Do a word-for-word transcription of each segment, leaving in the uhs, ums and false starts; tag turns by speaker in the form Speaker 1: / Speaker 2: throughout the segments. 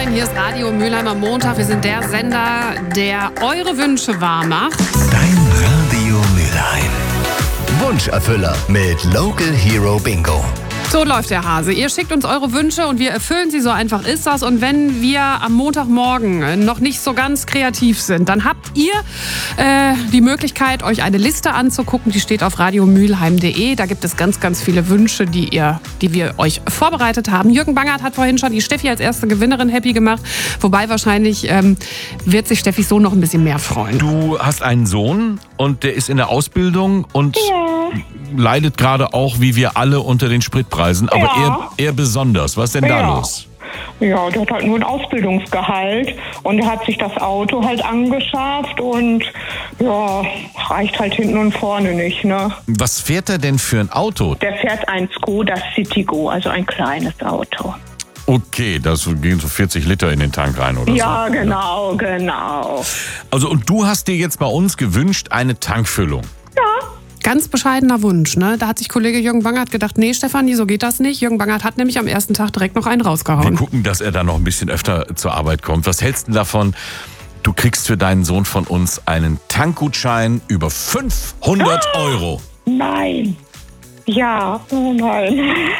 Speaker 1: Moin, hier ist Radio Mülheim am Montag. Wir sind der Sender, der eure Wünsche wahr macht.
Speaker 2: Dein Radio Mülheim. Wunscherfüller mit Local Hero Bingo.
Speaker 1: So läuft der Hase. Ihr schickt uns eure Wünsche und wir erfüllen sie, so einfach ist das. Und wenn wir am Montagmorgen noch nicht so ganz kreativ sind, dann habt ihr äh, die Möglichkeit, euch eine Liste anzugucken. Die steht auf radiomülheim punkt de. Da gibt es ganz, ganz viele Wünsche, die, ihr, die wir euch vorbereitet haben. Jürgen Bangert hat vorhin schon die Steffi als erste Gewinnerin happy gemacht. Wobei wahrscheinlich ähm, wird sich Steffis Sohn noch ein bisschen mehr freuen.
Speaker 3: Du hast einen Sohn und der ist in der Ausbildung und
Speaker 4: Ja.
Speaker 3: leidet gerade auch, wie wir alle, unter den Spritpreisen. Aber
Speaker 4: Ja.
Speaker 3: er, er besonders. Was ist denn da
Speaker 4: Ja.
Speaker 3: los?
Speaker 4: Ja, der hat halt nur ein Ausbildungsgehalt und er hat sich das Auto halt angeschafft und ja, reicht halt hinten und vorne nicht, ne?
Speaker 3: Was fährt er denn für ein Auto?
Speaker 4: Der fährt ein Skoda Citigo, also ein kleines Auto.
Speaker 3: Okay, das gehen so vierzig Liter in den Tank rein oder
Speaker 4: Ja,
Speaker 3: so.
Speaker 4: genau, genau.
Speaker 3: Also und du hast dir jetzt bei uns gewünscht eine Tankfüllung.
Speaker 1: Ganz bescheidener Wunsch, ne? Da hat sich Kollege Jürgen Bangert gedacht, nee, Stefanie, so geht das nicht. Jürgen Bangert hat nämlich am ersten Tag direkt noch einen
Speaker 3: Wir
Speaker 1: rausgehauen.
Speaker 3: gucken, dass er da noch ein bisschen öfter zur Arbeit kommt. Was hältst du davon? Du kriegst für deinen Sohn von uns einen Tankgutschein über fünfhundert Euro.
Speaker 4: Nein. Ja, oh nein.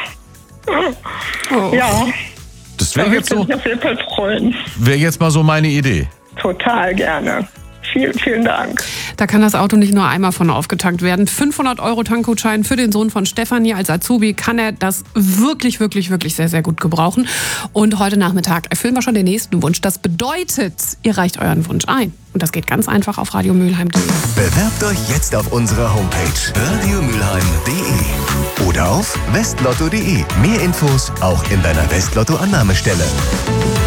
Speaker 1: Oh.
Speaker 4: Ja,
Speaker 3: Das wäre
Speaker 4: da
Speaker 3: jetzt,
Speaker 4: würde
Speaker 3: so,
Speaker 4: mich auf jeden Fall freuen.
Speaker 3: wär jetzt mal so meine Idee.
Speaker 4: Total gerne. Vielen, vielen Dank.
Speaker 1: Da kann das Auto nicht nur einmal von aufgetankt werden. fünfhundert Euro Tankgutschein für den Sohn von Stefanie. Als Azubi kann er das wirklich, wirklich, wirklich sehr, sehr gut gebrauchen. Und heute Nachmittag erfüllen wir schon den nächsten Wunsch. Das bedeutet, ihr reicht euren Wunsch ein. Und das geht ganz einfach auf radiomülheim punkt de.
Speaker 2: Bewerbt euch jetzt auf unserer Homepage radiomülheim punkt de oder auf westlotto punkt de. Mehr Infos auch in deiner Westlotto-Annahmestelle.